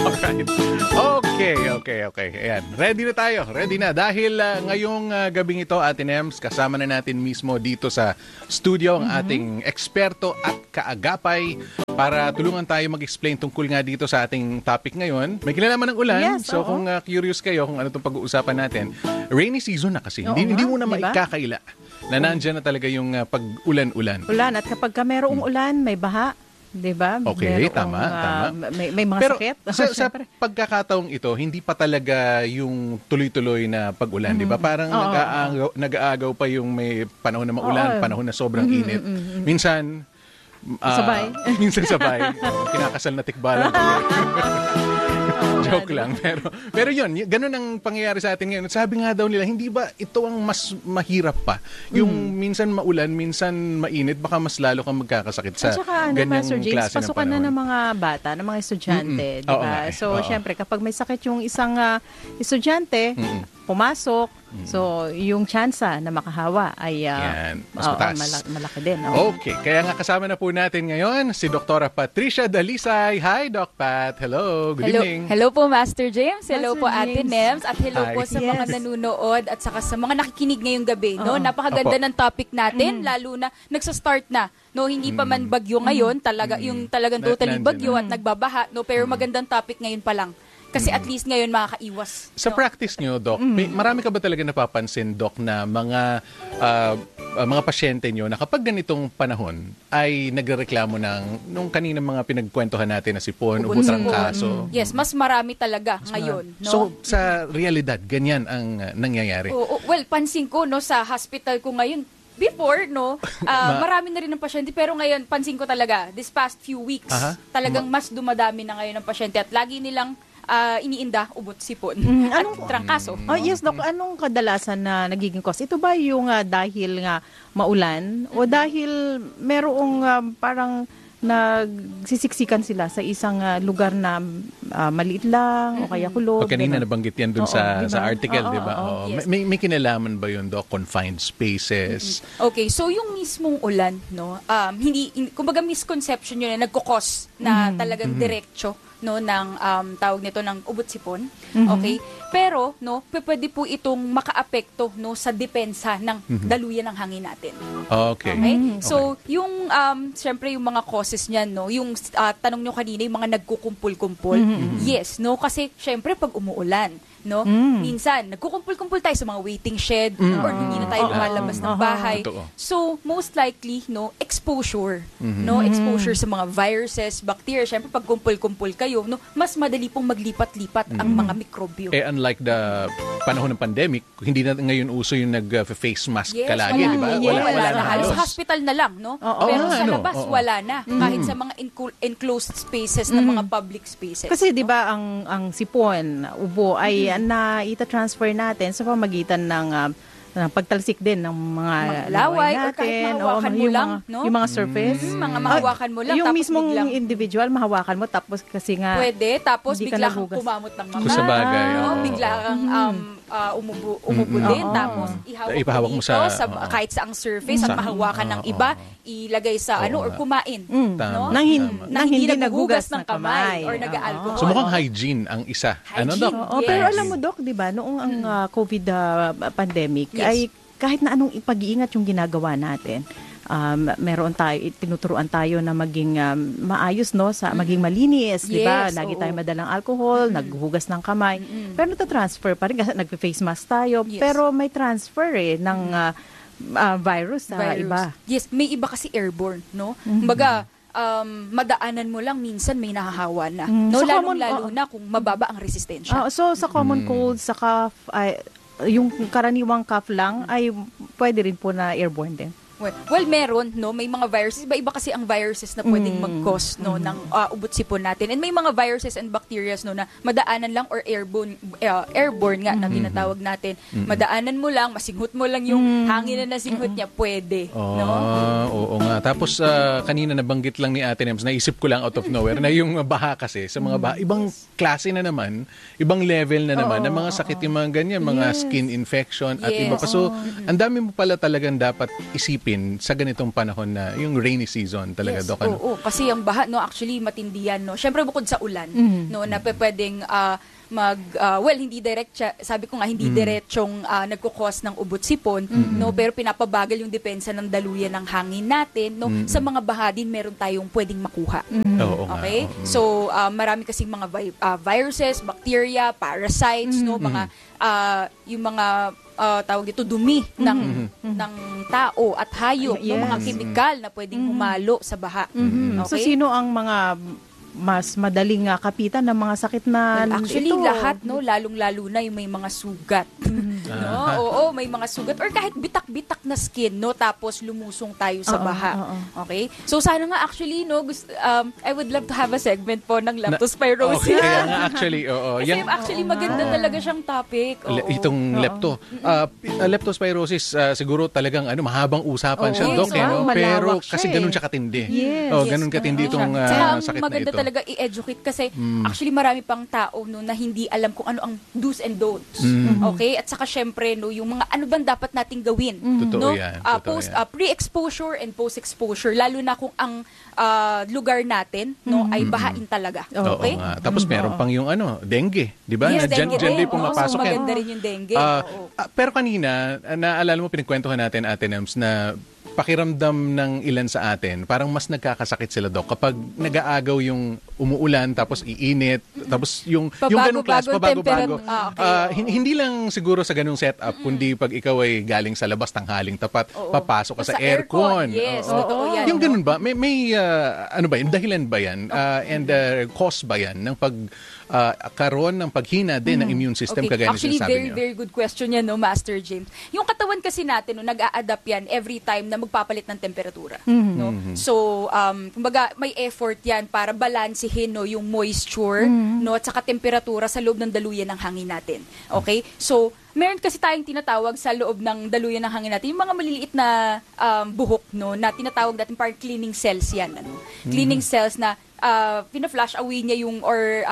Alright. Okay. Ayan. Ready na tayo. Ready na. Dahil ngayong gabing ito, Ate Nems, kasama na natin mismo dito sa studio ang ating eksperto at kaagapay para tulungan tayo mag-explain tungkol nga dito sa ating topic ngayon. May kinalaman ng ulan. Yes, so kung curious kayo kung ano itong pag-uusapan natin, rainy season na kasi. Hindi mo na maikakaila na nandyan na talaga yung pag-ulan-ulan. Ulan. At kapag mayroong ulan, may baha. Diba? Okay, tama. May mga pero sakit. Sa pagkakataong ito, hindi pa talaga yung tuloy-tuloy na pag-ulan, di ba? Parang nag-aagaw pa yung may panahon na maulan, panahon na sobrang init. Minsan, sabay. Minsan sabay. Kinakasal na tikbalang. Joke lang. Pero yun, ganun ang pangyayari sa atin ngayon. Sabi nga daw nila, hindi ba ito ang mas mahirap pa? Yung minsan maulan, minsan mainit, baka mas lalo kang magkakasakit sa ganyang Pastor James, klase ng pasukan panahon. na ng mga bata, ng mga estudyante. Diba? So, syempre, kapag may sakit yung isang estudyante, pumasok, so yung tsansa na makahawa ay mas mataas. malaki din. Okay, kaya nga kasama na po natin ngayon si Dr. Patricia Dalisay. Hi, Doc Pat. Hello, good evening. Hello po, Master James. Hello Master po, Ate James. Nems. At hello po sa mga nanunood at saka sa mga nakikinig ngayong gabi. No? Napakaganda ng topic natin, lalo na nagsa-start na. No, hindi pa man bagyo ngayon, yung talagang totally bagyo at nagbabaha. No, pero magandang topic ngayon pa lang. Kasi at least ngayon makakaiwas. Sa practice nyo, Doc, marami ka ba talaga napapansin, Doc, na mga pasyente nyo na kapag ganitong panahon ay nagrereklamo nung kanina mga pinagkwentuhan natin na sipon, ubo, trangkaso? Yes, mas marami talaga ngayon. No? So, sa realidad, ganyan ang nangyayari? Well, pansin ko no, sa hospital ko ngayon, before, no, marami na rin ng pasyente. Pero ngayon, pansin ko talaga, this past few weeks, talagang mas dumadami na ngayon ng pasyente. At lagi nilang iniinda, ubot, sipon, at trangkaso. Yes, Doc. Anong kadalasan na nagiging cause? Ito ba yung dahil nga maulan o dahil merong parang nagsisiksikan sila sa isang lugar na maliit lang o kaya kulog? O kanina nabanggit yan dun sa article, di ba? Yes. May kinalaman ba yun, Doc? Confined spaces? Okay, so yung mismong ulan, no, kumbaga misconception yun na nagkukos na talagang diretsyo no ng tawag nito ng ubot-sipon. Okay? Pero no, pwede po itong makaapekto no sa depensa ng daluyan ng hangin natin. Okay. So, yung syempre yung mga causes niyan no, yung tanong nyo kanina yung mga nagkukumpul-kumpul. Yes, no, kasi syempre pag umuulan, no, minsan nagkukumpul-kumpul tayo sa mga waiting shed or hindi na tayo lumalabas ng bahay. So, most likely, no, exposure. No, exposure sa mga viruses, bacteria. Syempre pag kumpul-kumpul kayo, no, mas madali pong maglipat-lipat ang mga mikrobyo. Unlike the panahon ng pandemic, hindi na ngayon uso yung nag-face mask kalagi, di ba? Wala na halos. Sa hospital na lang, no? Pero sa labas, wala na. Kahit sa mga enclosed spaces ng mga public spaces. Kasi di ba ang sipon, ubo ay na-transfer natin sa pamagitan ng pagtalsik din ng mga laway natin, or kahit mahawakan mo lang, no? Yung mga surface. Mga mahawakan mo lang. Yung tapos mismong biglang, individual, mahawakan mo, tapos kasi nga pwede, tapos hindi ka bigla kang nahugas. kumamot ng mama. Sa bagay. Bigla kang umubo din, tapos ihawak mo sa kahit saang surface at mahawakan ng iba, ilagay sa or kumain. No? Nang hindi nagugas ng kamay. Or nag-alcohol. So mukhang hygiene ang isa. Ano, Doc? Pero alam mo, Doc, di ba, noong ang COVID pandemic, ay kahit na anong pag-iingat yung ginagawa natin, meron tayo, tinuturuan tayo na maging maayos, no, sa maging malinis, di ba? Lagi tayo madalang alcohol, naghuhugas ng kamay. Pero nata-transfer pa rin kasi nagpe-face mask tayo, pero may transfer ng virus sa iba. Yes, may iba kasi airborne, no? Kumbaga, madaanan mo lang minsan may nahahawa na. No, lalo na kung mababa ang resistensya. So sa common cold, sa cough, yung karaniwang cough lang ay pwede rin po na airborne din. Well, meron, no? May mga viruses. Iba kasi ang viruses na pwedeng mag-cause, no, ng ubot-sipon natin. And may mga viruses and bacteria, no, na madaanan lang or airborne nga na ginatawag natin. Madaanan mo lang, masinghot mo lang yung hangin na nasinghot niya, pwede. No? Oo nga. Tapos, kanina nabanggit lang ni Ate Nems, naisip ko lang out of nowhere, na yung baha kasi, sa mga baha, ibang klase na naman, ibang level na naman, ng mga sakit yung mga ganyan, mga skin infection at iba pa. So, ang dami mo pala talagang dapat isipin silipin sa ganitong panahon na yung rainy season talaga, Doc? Ano? Oo, kasi ang baha, no, actually matindi yan, no. Syempre bukod sa ulan, no, na pwedeng hindi sabi ko nga, hindi diretsong nagkukos ng ubot sipon, no, pero pinapabagal yung depensa ng daluyan ng hangin natin, no. Sa mga baha din meron tayong pwedeng makuha. Oo nga, Okay? oo. So, marami kasing mga viruses, bacteria, parasites, no, mga yung mga tawag dito dumi ng tao at hayop, no, mga Yes. kemikal na pwedeng humalo sa baha. So Okay? sino ang mga mas madaling kapitan ng mga sakit na Well, actually, ito? lahat, no, lalong-lalo na yung may mga sugat. No? Oo, may mga sugat. Or kahit bitak-bitak na skin, no, tapos lumusong tayo sa baha. Okay? So, sana nga actually, no, I would love to have a segment po ng leptospirosis. Okay, kaya nga actually, oo. Kasi actually, maganda talaga siyang topic. Oo. Itong leptospirosis, siguro talagang mahabang usapan siya, Yes, Doc. No? malawak Pero siya kasi ganun siya katindi. Yes. Ganun katindi itong Saka sakit na maganda ito. talaga i-educate kasi actually marami pang tao no na hindi alam kung ano ang do's and don'ts. Okay? At saka syempre no yung mga ano bang dapat nating gawin. Totoo No? yan, totoo yan. Pre-exposure and post-exposure lalo na kung ang lugar natin no ay bahain talaga. Okay? Oo nga. Tapos meron pang yung dengue, di ba? Yes, Na dyan dengue din din. pumapasok Oo, yan. maganda rin yung dengue. Oo. Pero kanina, naalala mo pinagkwentuhan natin, Ate Nems, na pakiramdam ng ilan sa atin, parang mas nagkakasakit sila, Doc, kapag nag-aagaw yung umuulan, tapos iinit, tapos yung ganung class, pabago-bago. Hindi lang siguro sa ganung setup, kundi pag ikaw ay galing sa labas, tanghaling tapat, papasok ka sa aircon. Yes, Oo. totoo yan. Yung ganun ba? May ano ba yun? Dahilan ba yan? And cause ba yan ng karoon ng paghina din ng immune system, kagaya ng Actually, sinasabi very, niyo? very good question yan, no, Master James. Yung katawan kasi natin, no, nag-a-adapt yan every time na magpapalit ng temperatura. No? So, kumbaga, may effort yan para balansehin no, yung moisture no, at saka temperatura sa loob ng daluyan ng hangin natin. Okay? So, meron kasi tayong tinatawag sa loob ng daluyan ng hangin natin, yung mga maliliit na buhok, no, na tinatawag natin parang cleaning cells yan. Ano? Cleaning cells na pina-flash away niya yung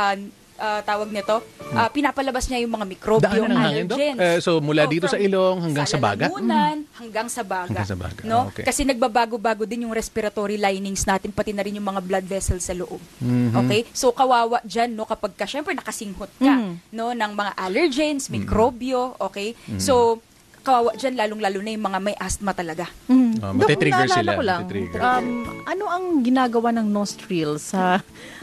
tawag nito, pinapalabas niya yung mga mikrobyo, Daanan ng hangin, Doc? allergens. So, mula dito sa from ilong hanggang sa baga? lalamunan, hanggang sa baga. Hanggang sa baga, No? okay. Kasi nagbabago-bago din yung respiratory linings natin, pati na rin yung mga blood vessels sa loob. Okay? So, kawawa dyan, no, kapag syempre nakasinghot ka, no, ng mga allergens, mikrobyo, okay? So, kawawa dyan, lalong-lalo na yung mga may asthma talaga. Matitrigger Dok, sila. naalala ko lang, Matitrigger. ano ang ginagawa ng nostril sa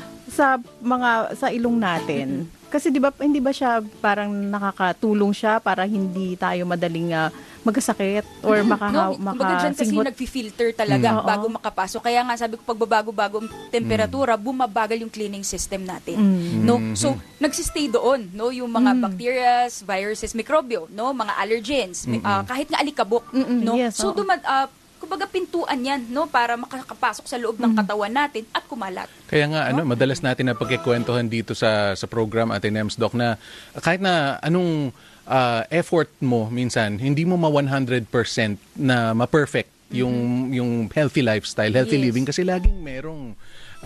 ilong natin? Kasi di ba hindi ba siya parang nakakatulong siya para hindi tayo madaling magkasakit or Kumbaga dyan kasi makasinghot? nagfi-filter talaga bago makapasok. Kaya nga sabi ko, pagbabago-bago ang temperatura, bumabagal yung cleaning system natin. No? So, nagsistay doon, no? Yung mga bacteria, viruses, mikrobyo, no? Mga allergens, kahit nga alikabok, no? Yes, So, oo. kumbaga pintuan yan, no? Para makakapasok sa loob ng katawan natin at kumalat. Kaya nga, madalas natin na pagkikwentuhan dito sa program, Ate Nems, Doc, na kahit na anong effort mo minsan, hindi mo 100% na ma-perfect yung healthy lifestyle, healthy Yes. living, kasi laging merong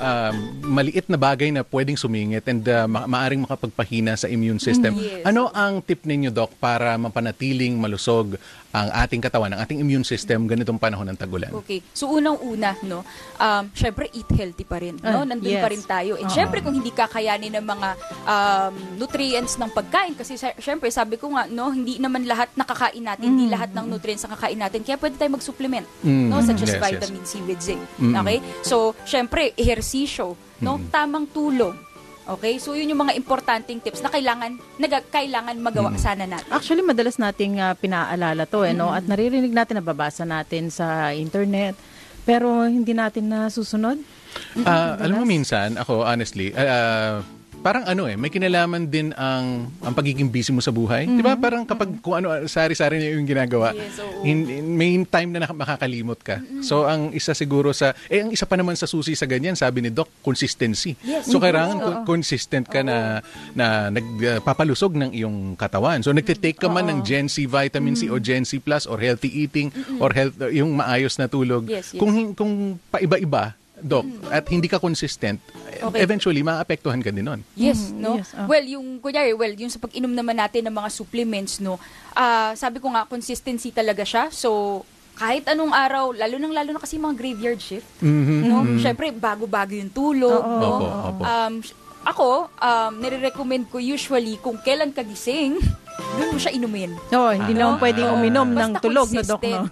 maliit na bagay na pwedeng sumingit and maaring makapagpahina sa immune system. Yes. Ano ang tip ninyo, Doc, para mapanatiling malusog ang ating katawan, ang ating immune system ganitong panahon ng tagulan? Okay. So, unang-una, no, syempre, eat healthy pa rin. No? Nandun yes. pa rin tayo. And syempre, kung hindi kakayanin ng mga nutrients ng pagkain, kasi syempre, sabi ko nga, no, hindi naman lahat nakakain natin, hindi lahat ng nutrients na kakain natin. Kaya pwede tayo mag-supplement, no, such as Yes, vitamin C with zinc. Okay? So, syempre, ehersisyo, no, tamang tulog. Okay? So, yun yung mga importanteng tips na kailangan magawa sana natin. Actually, madalas nating pinaalala to, no? At naririnig natin, nababasa natin sa internet, pero hindi natin nasusunod. Alam mo, minsan, ako, honestly, parang may kinalaman din ang pagiging busy mo sa buhay. Di ba? Parang kapag kung sari-sari niya yung ginagawa, Yes, oo. may time na makakalimot ka. So, ang isa siguro ang isa pa naman sa susi sa ganyan, sabi ni Doc, consistency. Yes, So, kailangan consistent ka na nagpapalusog ng iyong katawan. So, nagtitake ka man ng Gen C, Vitamin C, o Gen C Plus, or healthy eating, or yung maayos na tulog. Yes, yes. Kung paiba-iba, Doc, at hindi ka consistent, Okay. eventually, maapektuhan ka din nun. Yes, no? yes, Well, yung sa pag-inom naman natin ng mga supplements, no, sabi ko nga, consistency talaga siya. So, kahit anong araw, lalo na kasi mga graveyard shift, no? Syempre, bago-bago yung tulog, no? Opo. Ako, nire-recommend ko usually kung kailan ka gising, doon mo siya inumin. Hindi naman pwedeng uminom ng Basta tulog na, Doc, no?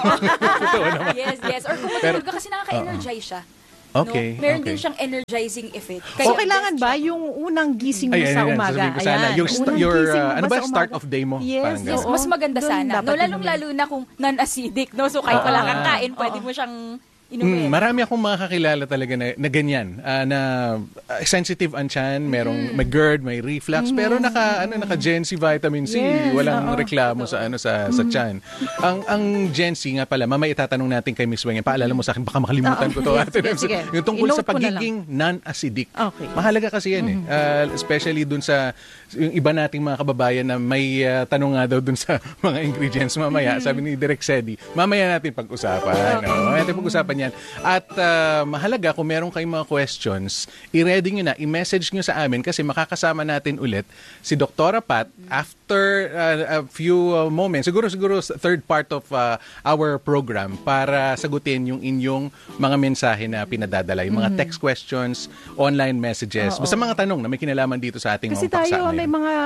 Yes. Or kung matulog ka kasi nakaka-energize siya. Okay. No? Meron din siyang energizing effect. So, kailangan ba yung unang gising mo sa umaga? Sasabihin ko sana. Yung unang your, gising mo ano ba, sa start umaga? of day mo? Yes, Parang Yes, ganun. mas maganda Doon sana. dapat Lalong-lalo na kung non-acidic, no? So, kahit wala kang kain, pwede mo siyang inumin. Marami akong makakakilala talaga na ganyan, na sensitive ang tiyan, may GERD, may reflux, pero naka Gen C vitamin C, Yes, walang reklamo sa tiyan. Ang Gen C nga pala, mamaya itatanong natin kay Miss Weng, paalala mo sa akin, baka makalimutan ko to. Sige. Yung tungkol sa I-note ko na lang. pagiging non-acidic. Okay. Mahalaga kasi yan especially dun sa yung iba nating mga kababayan na may tanong nga daw dun sa mga ingredients mamaya. Sabi ni Direk Sedi, mamaya natin pag-usapan. Mamaya natin pag-usapan yan. At mahalaga kung meron kayong mga questions, i-ready nyo na, i-message nyo sa amin kasi makakasama natin ulit si Dr. Pat after a few moments, siguro third part of our program para sagutin yung inyong mga mensahe na pinadadala, yung mga text questions, online messages, basta mga tanong na may kinalaman dito sa ating Kasi mga paksa tayo, may ngayon. mga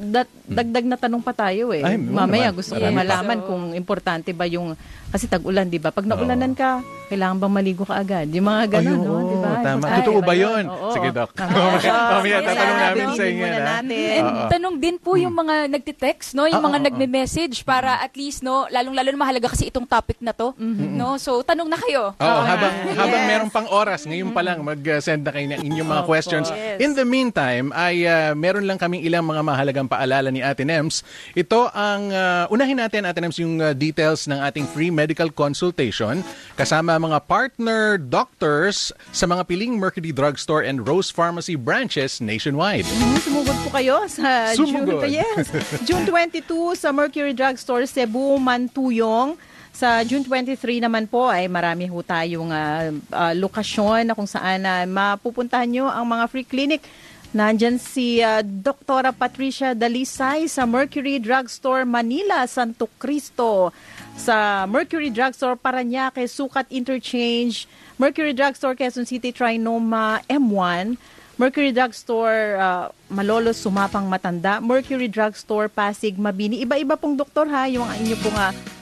dagdag na tanong pa tayo eh. Ay, Mamaya naman. gusto ko Marami pa. malaman kung importante ba yung, kasi tag-ulan, di ba? Pag naulanan ka, kailangan bang maligo ka agad? Yung mga ganun, no? Di ba? Tama. Importante Totoo ba ba yun? Oo. Sige, Doc. Yes, Mamaya tatanong namin sa inyo. muna natin. And tanong din po yung mga nagte-text, no? Yung mga nagme-message para at least, no, lalong-lalo na mahalaga kasi itong topic na to, no? So, tanong na kayo. Habang meron pang oras, ngayon pa lang mag-send na kayo ng inyong mga questions. Yes. In the meantime, ay meron lang kaming ilang mga mahalagang paalala ni Ate Nems. Ito ang unahin natin, Ate Nems, yung details ng ating free medical consultation kasama mga partner doctors sa mga piling Mercury Drugstore and Rose Pharmacy branches nationwide. Sumugod po kayo sa Sumugod. June 22 sa Mercury Drugstore, Cebu, Mantuyong. Sa June 23 naman po ay marami ho tayong lokasyon na kung saan mapupuntahan nyo ang mga free clinic. Nandyan si Dr. Patricia Dalisay sa Mercury Drugstore, Manila, Santo Cristo. Sa Mercury Drugstore, Parañaque, Sukat Interchange, Mercury Drugstore, Quezon City, Trinoma, M1, Mercury Drugstore, Malolos, Sumapang, Matanda, Mercury Drugstore, Pasig, Mabini. Iba-iba pong doktor ha, yung inyo pong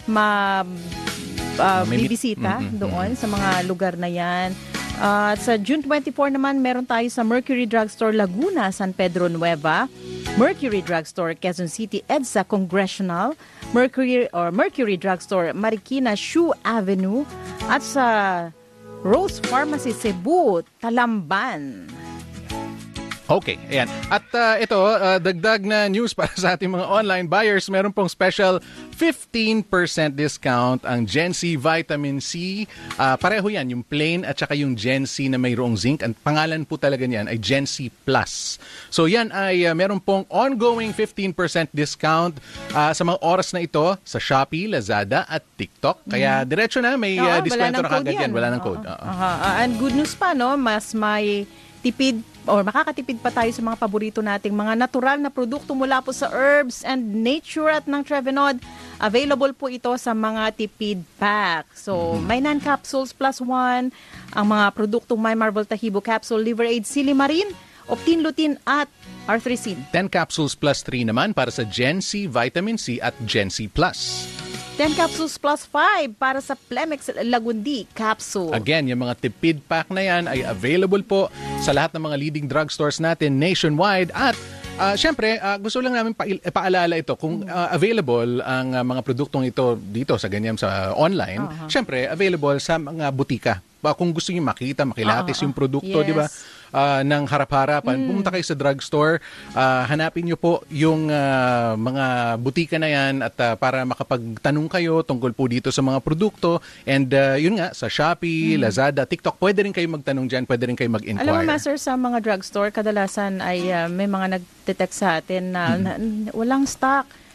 bibisita doon sa mga lugar na yan. Sa June 24 naman, meron tayo sa Mercury Drugstore, Laguna, San Pedro Nueva, Mercury Drugstore, Quezon City, EDSA Congressional, Mercury Drugstore, Marikina, Shoe Avenue, at sa Rose Pharmacy, Cebu, Talamban. Okay, ayan. At ito, dagdag na news para sa ating mga online buyers. Meron pong special 15% discount ang Gen C Vitamin C. Pareho yan, yung plain at saka yung Gen C na mayroong zinc. Ang pangalan po talaga niyan ay Gen C Plus. So yan ay meron pong ongoing 15% discount sa mga oras na ito sa Shopee, Lazada at TikTok. Kaya diretso na, may diskwento na kagad yan. Wala ng code. And good news pa, no? Mas may tipid or makakatipid pa tayo sa mga paborito nating mga natural na produkto mula po sa Herbs and Nature at ng Trevenod. Available po ito sa mga tipid pack. So, may 9 capsules plus 1. Ang mga produktong My Marvel Tahibo Capsule, Liver Aid, Silimarin, Optin Lutein at Arthrisin. 10 capsules plus 3 naman para sa Gen C Vitamin C at Gen C Plus. 10 capsules plus 5 para sa Plemex Lagundi capsule. Again, yung mga tipid pack na yan ay available po sa lahat ng mga leading drugstores natin nationwide. At syempre, gusto lang namin paalala ito kung available ang mga produktong ito dito sa ganyan sa online. Syempre, available sa mga butika. Kung gusto niyo makita, makilatis yung produkto, Yes. di ba? Ng harap-harapan. Pumunta kayo sa drugstore, hanapin nyo po yung mga butika na yan at para makapagtanong kayo tungkol po dito sa mga produkto. And yun nga, sa Shopee, Lazada, TikTok, pwede rin kayo magtanong dyan, pwede rin kayo mag-inquire. Alam mo, Master, sa mga drugstore, kadalasan ay may mga nagtitext sa atin na walang stock.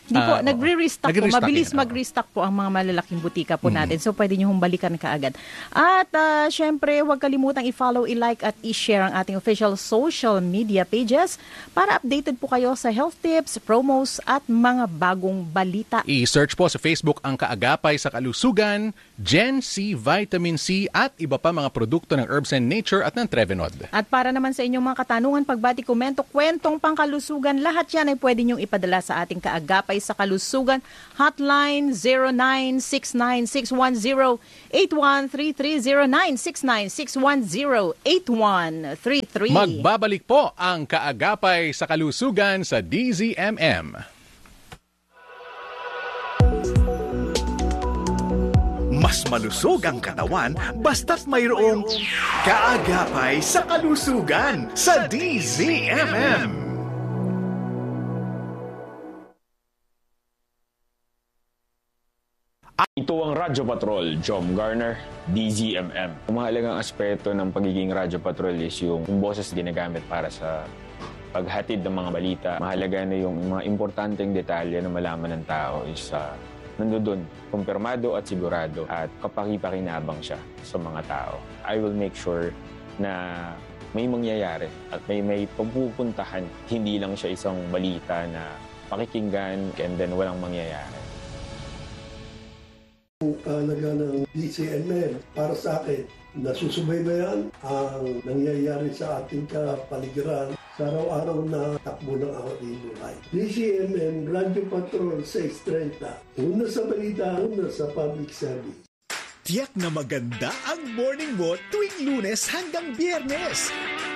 Di po, nagre-restock po. Nagre-restock Mabilis yan, mag-restock po ang mga malalaking butika po natin. So, pwede nyo balikan kaagad. At, syempre, huwag kalimutang i-follow, i-like at i-share ang ating official social media pages para updated po kayo sa health tips, promos at mga bagong balita. I-search po sa Facebook ang Kaagapay sa Kalusugan, Gen C, Vitamin C at iba pa mga produkto ng Herbs and Nature at ng Trevenod. At para naman sa inyong mga katanungan, pagbati, komento, kwentong pangkalusugan, lahat yan ay pwede nyong ipadala sa ating Kaagapay sa Kalusugan hotline 0969-616-8133, 0969-616-8133. Magbabalik po ang Kaagapay sa Kalusugan sa DZMM. Mas malusog ang katawan basta't mayroong Kaagapay sa Kalusugan sa DZMM. Ito ang Radyo Patrol, Jom Garner, DZMM. Ang mahalagang aspeto ng pagiging Radyo Patrol is yung boses ginagamit para sa paghatid ng mga balita. Mahalaga na yung mga importanteng detalye na malaman ng tao is nandoon, kumpirmado at sigurado at kapaki-pakinabang siya sa mga tao. I will make sure na may mangyayari at may pagpupuntahan. Hindi lang siya isang balita na pakikinggan and then walang mangyayari. Ang kahalaga ng DZMM para sa akin, nasusubaybayan ang nangyayari sa ating kapaligiran sa araw-araw na takbo ng ating buhay. DZMM, Radyo Patrol 630. Una sa balita, una sa public service. Tiyak na maganda ang morning mo tuwing Lunes hanggang Biyernes.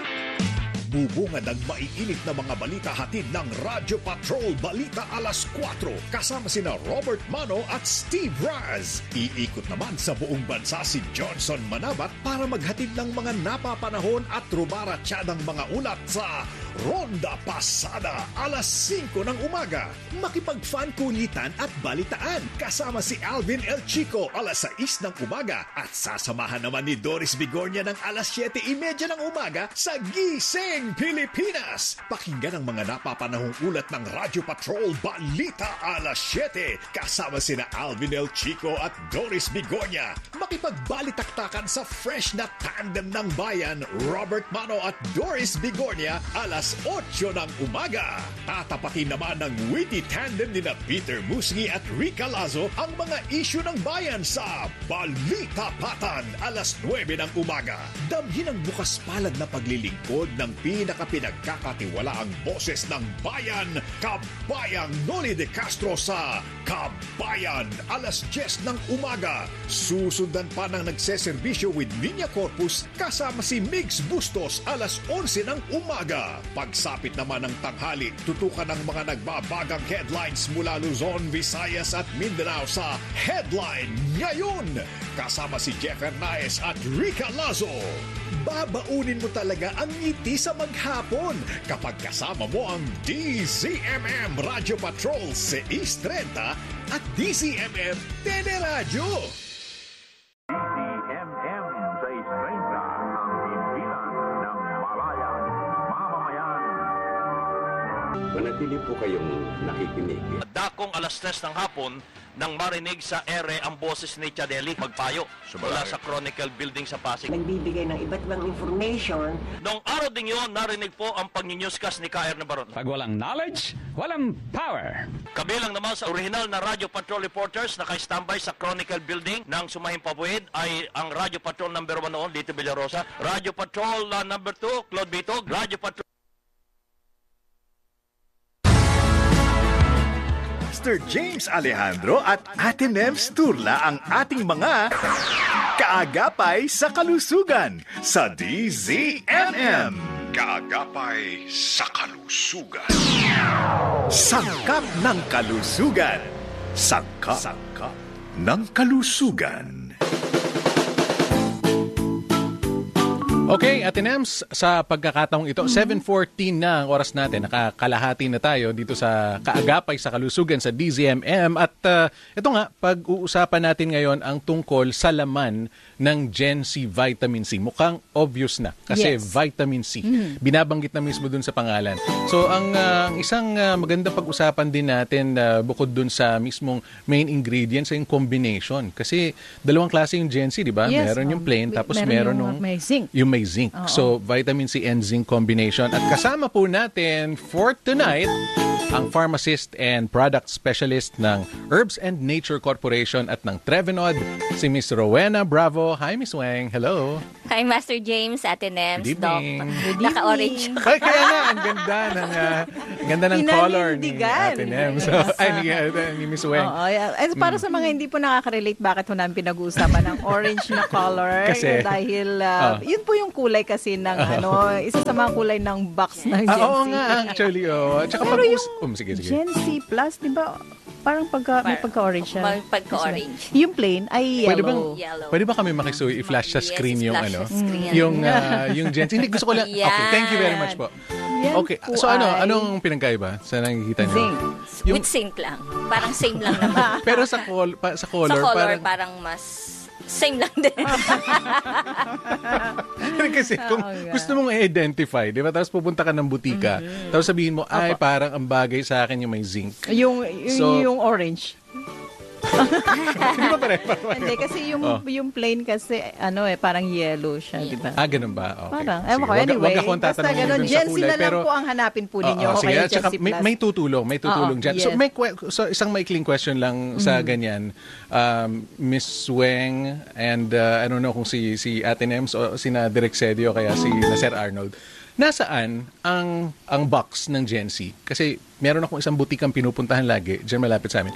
Bubungad ang maiinit na mga balita hatid ng Radyo Patrol Balita Alas 4 kasama sina Robert Mano at Steve Raz. Iikot naman sa buong bansa si Johnson Manabat para maghatid ng mga napapanahon at rumaratsyadang mga ulat sa Ronda Pasada Alas 5 ng umaga. Makipag-fan kulitan at balitaan kasama si Alvin El Chico alas 6 ng umaga at sasamahan naman ni Doris Bigornia ng alas 7:30 ng umaga sa Gising Pilipinas. Pakinggan ang mga napapanahong ulat ng Radyo Patrol Balita Alas 7 kasama sina Alvin El Chico at Doris Bigornia. Makipagbalitaktakan sa fresh na tandem ng bayan Robert Mano at Doris Bigornia alas 8 ng umaga. Tatapatin naman ng witty tandem nina Peter Musngi at Rica Lazo ang mga isyu ng bayan sa Balita Patan alas 9 ng umaga. Damhin ang bukas palad na paglilingkod ng pinakapinagkakatiwalaang boses ng bayan, Kabayang Noli de Castro sa Kabayan alas 10 ng umaga. Susundan pa ng nagseserbisyo with Niña Corpus kasama si Migs Bustos alas 11 ng umaga. Pagsapit naman ng tanghali, tutukan ng mga nagbabagang headlines mula Luzon, Visayas at Mindanao sa Headline Ngayon. Kasama si Jeff Hernaez at Rica Lazo. Babaunin mo talaga ang ngiti sa maghapon kapag kasama mo ang DZMM Radio Patrol 630 at DZMM Teleradyo. DZMM 630, ang himpilan ng malayang mamamayan. Manatili po kayong nakikinig. Dakong alas 3 ng hapon nang marinig sa ere ang boses ni Chadeli Magpayo mula sa Chronicle Building sa Pasig. Nagbibigay ng iba't ibang information. Noong araw din yun, narinig po ang pag-newscast ni Kaer Nabaron. Pag walang knowledge, walang power. Kabilang naman sa original na Radio Patrol reporters na naka-standby sa Chronicle Building ng Sumahing Pabuid ay ang Radio Patrol number 1 noon, Lito Villarosa, Radio Patrol number 2, Claude Bitog, Radio Patrol Mr. James Alejandro at Ate Nems Turla ang ating mga Kaagapay sa Kalusugan sa DZMM. Kaagapay sa kalusugan. Sangkap ng kalusugan. Sangkap ng kalusugan. Okay, Ate Nems, sa pagkakataong ito, 7:14 na ang oras natin. Nakakalahati na tayo dito sa Kaagapay sa Kalusugan sa DZMM. At ito nga, pag-uusapan natin ngayon ang tungkol sa laman ng Gen C Vitamin C. Mukhang obvious na kasi Vitamin C. Binabanggit na mismo dun sa pangalan. So, ang isang maganda pag-usapan din natin bukod dun sa mismong main ingredients ay yung combination. Kasi dalawang klase yung Gen C, di ba? Yes, meron yung plain, tapos meron yung may zinc. Yung may zinc. So, vitamin C and zinc combination. At kasama po natin for tonight ang pharmacist and product specialist ng Herbs and Nature Corporation at ng Trevenod, si Miss Rowena Bravo. Hi, Miss Weng. Hello. Hi, Master James, Ate Nems, Good Doc. evening. Naka-orange. Ay, kaya nga, ang ganda ng color ni Ate Nems. So, ni Miss Weng. Oo, para sa mga hindi po nakaka-relate, bakit ho namin pinag-uusapan ng orange na color? Kasi, dahil yun po yung kulay kasi ng isa sa mga kulay ng box ng Gen C. Oo nga, actually. Tsaka pero yung sige. Gen C Plus, di ba, parang may pagka-orange siya. May pagka-orange. Yung plain ay yellow. Pwede ba kami makisuy i-flash sa screen yung screen. yung Gen Z? Hindi, gusto ko lang. Okay, thank you very much po. Okay, so anong pinagkaiba sa nakikita niyo? Zinc. With zinc lang. Parang same lang naman. Pero sa color parang mas same lang din. Kasi kung gusto mong i-identify, di ba? Tapos pupunta ka ng butika, tapos sabihin mo, ay, parang ang bagay sa akin yung may zinc. Yung orange. Hindi ba pareho? Hindi, kasi yung plain kasi, parang yellow siya, di ba? Ganun ba? Okay. Parang, anyway. Wag akong tatanungin dun sa kulay. Gen Z na lang po ang hanapin po ninyo. Sige, Gen tsaka Z Plus. may tutulong dyan. Yes. So, isang maikling question lang sa ganyan. Miss Weng and I don't know kung si Ate Nems o sina Direk Sedio kaya si Sir Arnold. Nasaan ang box ng Gen Z? Kasi meron akong isang butikang pinupuntahan lagi, dyan malapit sa amin.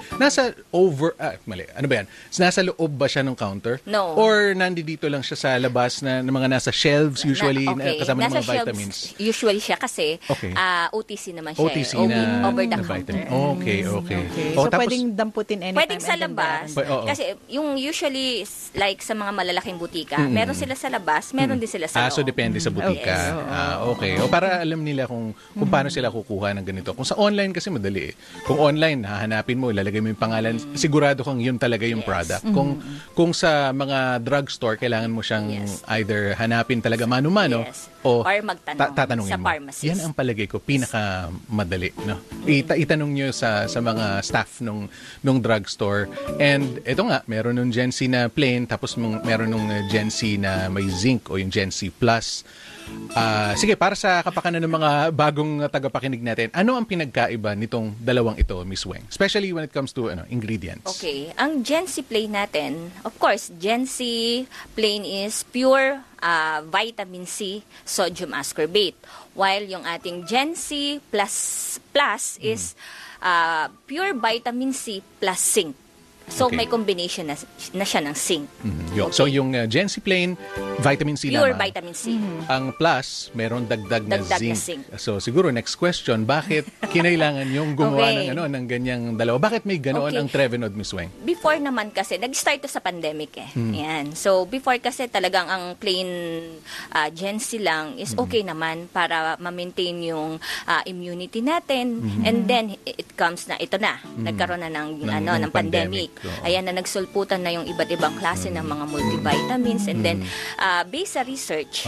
Ano ba yan? Nasa loob ba siya ng counter? No. Or nandito lang siya sa labas na mga nasa shelves usually kasama ng mga nasa vitamins? Shelves, usually siya kasi OTC naman siya. OTC na over the vitamin. counter. Okay. So, pwedeng damputin anytime. Pwedeng sa labas. Kasi yung usually, like sa mga malalaking butika, meron sila sa labas, meron din sila sa loob. So depende sa butika. Okay. O para alam nila kung paano sila kukuha ng ganito. Kung sa online kasi madali eh. Kung online, hahanapin mo, ilalagay mo yung pangalan, sigurado kung yun talaga yung product. Kung sa mga drugstore, kailangan mo siyang either hanapin talaga mano-mano o or magtanong tatanungin sa mo. pharmacist. Yan ang palagay ko, pinakamadali. No? Itanong nyo sa mga staff nung drugstore. And ito nga, meron nung Gen C na plain, tapos meron nung Gen C na may zinc o yung Gen C Plus. Sige, para sa kapakanan ng mga bagong tagapakinig natin, ano ang pinagkaiba nitong dalawang ito, Miss Weng? Especially when it comes to ingredients. Okay. Ang Gen C plain natin, of course, Gen C plain is pure vitamin C sodium ascorbate. While yung ating Gen C plus is pure vitamin C plus zinc. So, may combination na siya ng zinc. So, yung Gen C plain, vitamin C pure lamang. vitamin C. Ang plus, meron dagdag na na zinc. zinc. So, siguro, next question, bakit kinailangan yung gumawa ng ganyang dalawa? Bakit may ganoon ang Trevenod, Miss Weng? Before naman kasi, nag-start to sa pandemic eh. Yan. So, before kasi talagang ang plain Gen C lang is okay naman para ma-maintain yung immunity natin. And then, it comes na, ito na, nagkaroon na ng pandemic. Ayan na nagsulputan na yung iba't ibang klase ng mga multivitamins and then based sa research,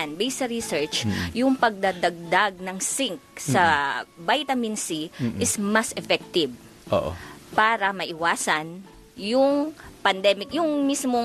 yung pagdadagdag ng zinc sa vitamin C is mas effective para maiwasan yung pandemic, yung mismong